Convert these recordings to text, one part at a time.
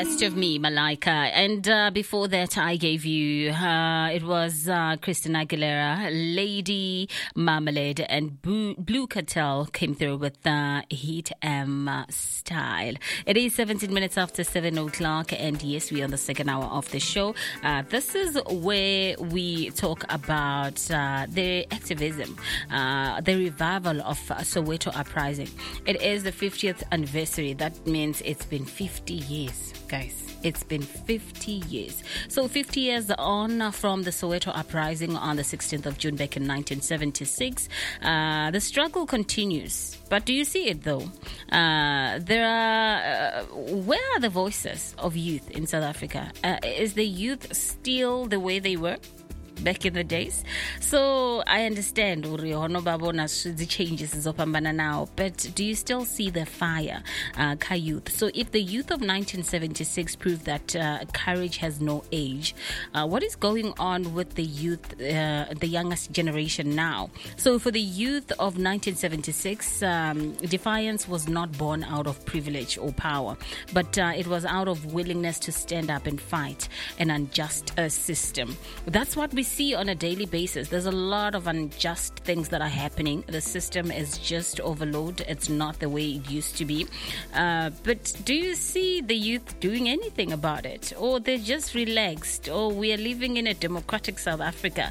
Best of Me, Malaika. And before that, I gave you, it was Christina Aguilera, Lady Marmalade, and Blue Cartel came through with Heat Style. It is 17 minutes after 7 o'clock, and yes, we're on the second hour of the show. This is where we talk about the activism, the revival of Soweto Uprising. It is the 50th anniversary. That means it's been 50 years. Guys, it's been 50 years. So 50 years on from the Soweto Uprising on the 16th of June back in 1976. The struggle continues. But do you see it though? Where are the voices of youth in South Africa? Is the youth still the way they were back in the days? So I understand the changes now, but do you still see the fire, youth? So if the youth of 1976 proved that courage has no age, what is going on with the youth, the youngest generation now? So for the youth of 1976, defiance was not born out of privilege or power, but it was out of willingness to stand up and fight an unjust system. That's what we see on a daily basis. There's a lot of unjust things that are happening. The system is just overloaded. It's not the way it used to be. But do you see the youth doing anything about it? Or they're just relaxed? Or we are living in a democratic South Africa?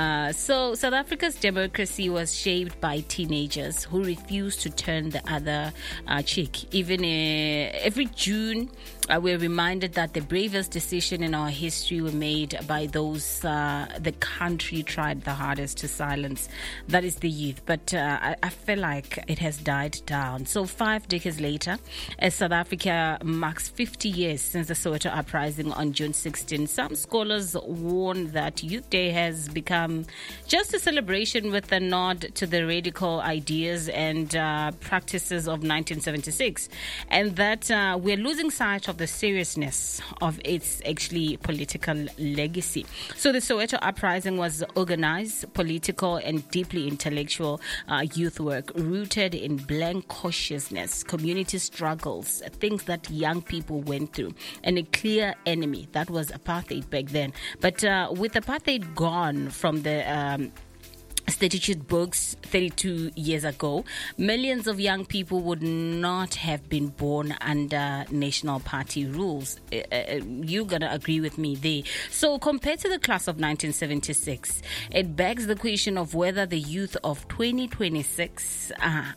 So South Africa's democracy was shaped by teenagers who refused to turn the other cheek. Even every June, we're reminded that the bravest decision in our history were made by those the country tried the hardest to silence. That is the youth. But I feel like it has died down. So 5 decades later, as South Africa marks 50 years since the Soweto Uprising on June 16, some scholars warn that Youth Day has become just a celebration with a nod to the radical ideas and practices of 1976, and that we're losing sight of the seriousness of its actually political legacy. So the Soweto Uprising was organized, political, and deeply intellectual youth work rooted in blank consciousness, community struggles, things that young people went through, and a clear enemy. That was apartheid back then. But with apartheid gone from the statute books 32 years ago, millions of young people would not have been born under National Party rules. You're going to agree with me there. So compared to the class of 1976, it begs the question of whether the youth of 2026,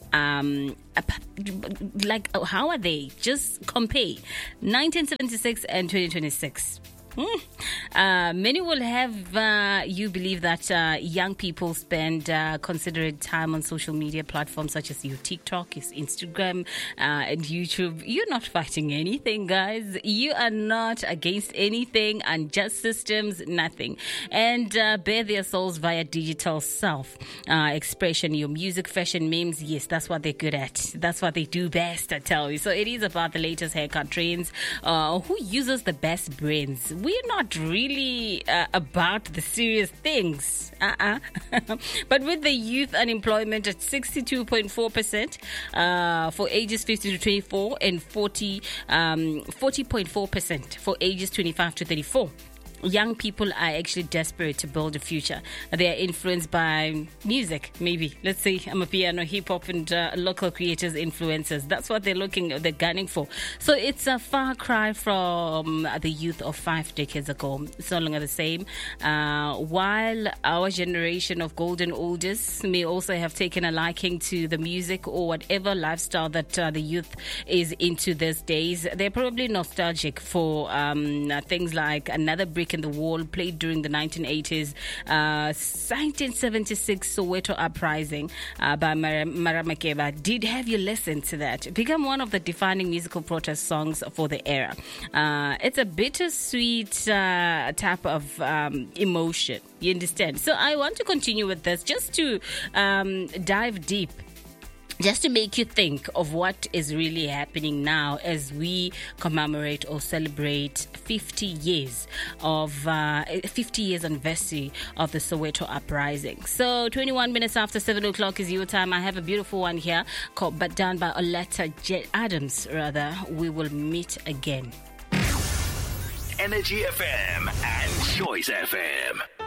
like, how are they? Just compare 1976 and 2026. Many will have you believe that young people spend considerate time on social media platforms such as your TikTok, your Instagram, and YouTube. You're not fighting anything, guys. You are not against anything, unjust systems, nothing. And bare their souls via digital self-expression. Your music, fashion, memes, yes, that's what they're good at. That's what they do best, I tell you. So it is about the latest haircut trends, who uses the best brands. We're not really about the serious things. But with the youth unemployment at 62.4% for ages 50 to 24 and 40.4% for ages 25 to 34. Young people are actually desperate to build a future. They are influenced by music, maybe. Let's say I'm a piano, hip hop, and local creators, influencers. That's what they're gunning for. So it's a far cry from the youth of 5 decades ago. It's no longer the same. While our generation of golden oldies may also have taken a liking to the music or whatever lifestyle that the youth is into these days, they're probably nostalgic for things like Another Brick in the Wall, played during the 1980s, 1976 Soweto Uprising by Maramakeba. Did have you listened to that? It became one of the defining musical protest songs for the era. It's a bittersweet type of emotion, you understand? So I want to continue with this just to dive deep, just to make you think of what is really happening now as we commemorate or celebrate 50 years of 50 years anniversary of the Soweto Uprising. So 21 minutes after 7 o'clock is your time. I have a beautiful one here called But Done by Oleta Adams. We will meet again. Energy FM and Choice FM.